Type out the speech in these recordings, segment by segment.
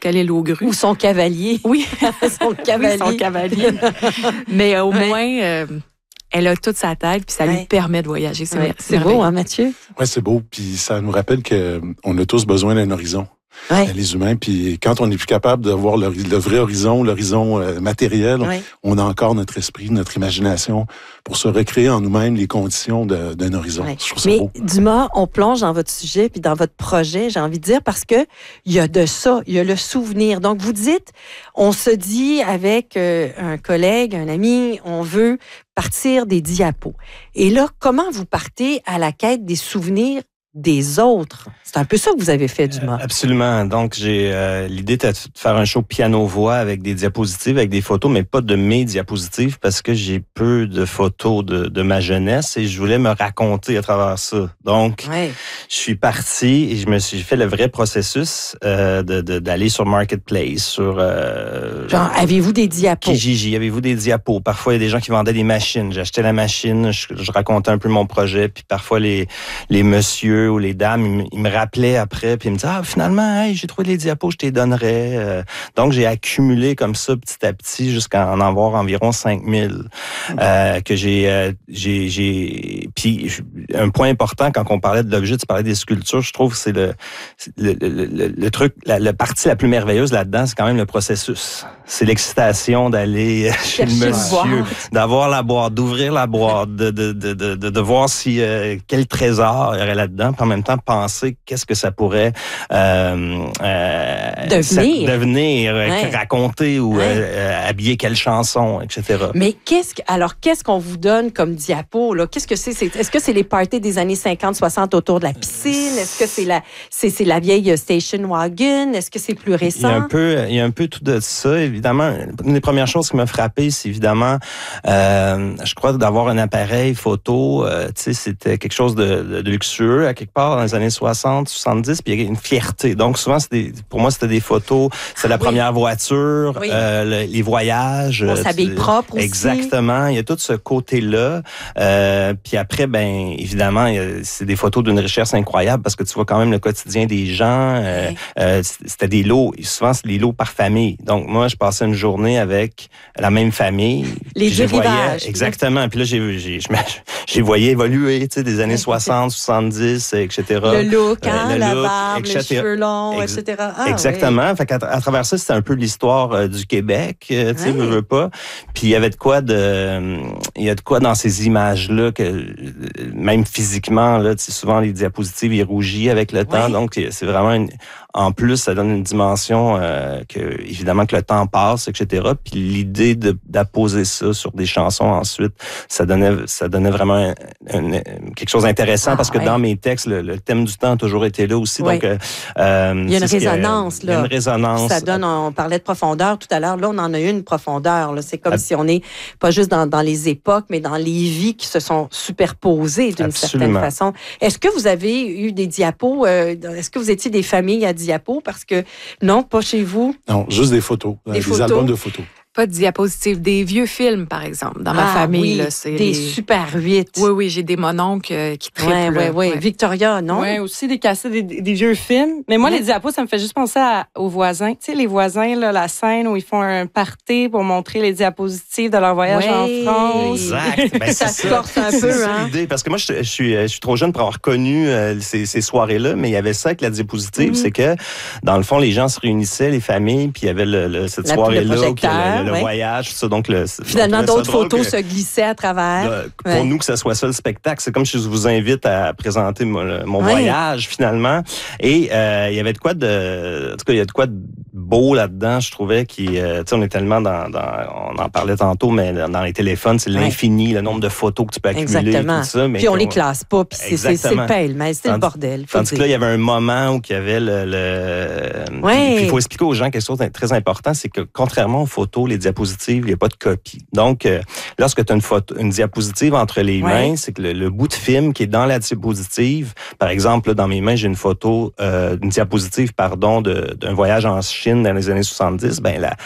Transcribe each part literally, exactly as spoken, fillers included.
Khalil Augrue. Ou son cavalier. Oui, son cavalier. Oui, son cavalier. Mais euh, au ouais. moins, euh, elle a toute sa tête, puis ça ouais. lui permet de voyager. C'est, ouais. c'est beau, hein, Mathieu? Oui, c'est beau. Puis ça nous rappelle qu'on a tous besoin d'un horizon. Ouais. Les humains, puis quand on n'est plus capable de voir le, le vrai horizon, l'horizon euh, matériel, ouais. on, on a encore notre esprit, notre imagination pour se recréer en nous-mêmes les conditions de, d'un horizon. Ouais. Je trouve ça Mais beau. Dumas, on plonge dans votre sujet puis dans votre projet, j'ai envie de dire, parce que il y a de ça, il y a le souvenir. Donc vous dites, on se dit avec euh, un collègue, un ami, on veut partir des diapos. Et là, comment vous partez à la quête des souvenirs des autres? C'est un peu ça que vous avez fait, Dumas. Euh, absolument. Donc, j'ai euh, l'idée était de faire un show piano-voix avec des diapositives, avec des photos, mais pas de mes diapositives parce que j'ai peu de photos de, de ma jeunesse et je voulais me raconter à travers ça. Donc, ouais. je suis parti et je me suis fait le vrai processus euh, de, de, d'aller sur Marketplace, sur... Euh, Genre, avez-vous des diapos? Kijiji, avez-vous des diapos? Parfois, il y a des gens qui vendaient des machines. J'achetais la machine, je, je racontais un peu mon projet, puis parfois, les, les messieurs ou les dames, ils, ils me rappelait après, puis il me dit « Ah, finalement, hey, j'ai trouvé les diapos, je t'ai donnerais. Euh, » Donc, j'ai accumulé comme ça, petit à petit, jusqu'à en avoir environ cinq mille. Euh, que j'ai... Euh, j'ai, j'ai... Puis, un point important, quand on parlait de l'objet, tu parlais des sculptures, je trouve que c'est le, le, le, le, le truc, la, la partie la plus merveilleuse là-dedans, c'est quand même le processus. C'est l'excitation d'aller chez le monsieur, d'avoir la boîte, d'ouvrir la boîte, de, de, de, de, de, de voir si euh, quel trésor il y aurait là-dedans, puis en même temps, penser qu'est-ce que ça pourrait euh, euh, devenir, ça, devenir ouais. raconter ou ouais. euh, habiller quelle chanson, et cetera. Mais qu'est-ce que, alors, qu'est-ce qu'on vous donne comme diapo, là? Qu'est-ce que c'est? c'est? Est-ce que c'est les parties des années cinquante soixante autour de la piscine? Est-ce que c'est la, c'est, c'est la vieille station wagon? Est-ce que c'est plus récent? Il y a un peu, il y a un peu tout de ça, évidemment. Une des premières choses qui m'a frappé, c'est évidemment, euh, je crois que d'avoir un appareil photo, euh, tu sais, c'était quelque chose de, de luxueux, à quelque part, dans les années soixante, soixante-dix, puis il y a une fierté. Donc, souvent, c'était, pour moi, c'était des photos, c'était la oui. première voiture, oui. euh, le, les voyages. On s'habille propre aussi. Exactement. Il y a tout ce côté-là. Euh, puis après, ben évidemment, il y a, c'est des photos d'une richesse incroyable parce que tu vois quand même le quotidien des gens. Euh, oui. euh, c'était des lots. Souvent, c'est des lots par famille. Donc, moi, je passais une journée avec la même famille. Les deux rivages. Exactement. Puis là, j'ai, j'ai, je, j'ai voyé évoluer, tu sais, des années soixante, soixante-dix, et cetera. Le look, hein, euh, le la look, barbe, et cetera. les cheveux longs, Ex- et cetera. Ah, exactement. Oui. Fait qu'à à travers ça, c'était un peu l'histoire euh, du Québec, euh, tu sais, oui. veux, veux pas. Puis il y avait de quoi de, il y a de quoi dans ces images-là que même physiquement, là, tu sais, souvent les diapositives, ils rougissent avec le temps. Oui. Donc c'est vraiment une, en plus, ça donne une dimension euh, que, évidemment, que le temps passe, et cetera. Puis l'idée de d'apposer ça sur des chansons ensuite, ça donnait, ça donnait vraiment un, un, quelque chose d'intéressant ah, parce que ouais. dans mes textes, le, le thème du temps a toujours été là aussi. Oui. Donc, euh, euh, il y a une résonance, que, là. Il y a une résonance. Ça donne, on parlait de profondeur tout à l'heure. Là, on en a une profondeur. Là. C'est comme ah, si on est pas juste dans, dans les époques, mais dans les vies qui se sont superposées d'une absolument. certaine façon. Est-ce que vous avez eu des diapos? Euh, est-ce que vous étiez des familles à diapos? Parce que non, pas chez vous. Non, juste des photos. Des, des photos. albums de photos. Pas de diapositives, des vieux films, par exemple, dans ah, ma famille. Oui, là, c'est des les... Super huit. Oui, oui, j'ai des mononcles euh, qui triplent. Oui, oui, oui. Ouais. Victoria, non? Oui, aussi des cassettes, des, des vieux films. Mais moi, ouais. les diapos, ça me fait juste penser à, aux voisins. Tu sais, les voisins, là, la scène où ils font un party pour montrer les diapositives de leur voyage oui. en France. Exact. Ben, ça se corse un peu, c'est hein? Ça, l'idée. Parce que moi, je, je, suis, je suis trop jeune pour avoir connu euh, ces, ces soirées-là, mais il y avait ça avec la diapositive, mm-hmm. c'est que, dans le fond, les gens se réunissaient, les familles, puis il y avait le, le, cette la, soirée-là, le, le, le, le ouais. voyage, tout ça. Donc, le, finalement, d'autres photos que, se glissaient à travers. Là, pour ouais. nous, que ce soit ça le spectacle, c'est comme si je vous invite à présenter mon, mon ouais. voyage, finalement. Et euh, il y avait de quoi de... En tout cas, il y a de quoi de beau là-dedans, je trouvais, qui... Euh, tu sais, on est tellement dans, dans... On en parlait tantôt, mais dans les téléphones, c'est ouais. l'infini, le nombre de photos que tu peux accumuler. Exactement. Tout ça, mais puis on les classe pas, puis c'est, c'est, c'est le pêle, mais c'est tandis, le bordel. Tandis que là, il y avait un moment où il y avait le... le... Ouais. Puis il faut expliquer aux gens quelque chose de très important, c'est que contrairement aux photos, les diapositives, il n'y a pas de copie. Donc, euh, lorsque tu as une, photo, une diapositive entre les mains, ouais. c'est que le, le bout de film qui est dans la diapositive, par exemple, là, dans mes mains, j'ai une photo, euh, une diapositive, pardon, de, d'un voyage en Chine dans les années soixante-dix. Ben la,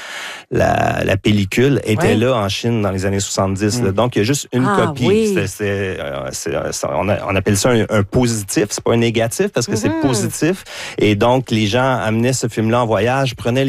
la, la pellicule était ouais. là en Chine dans les années soixante-dix. Mmh. Là. Donc, il y a juste une ah, copie. Oui. C'est, c'est, c'est, c'est, on, a, on appelle ça un, un positif. C'est pas un négatif parce que mmh. c'est positif. Et donc, les gens amenaient ce film-là en voyage, prenaient les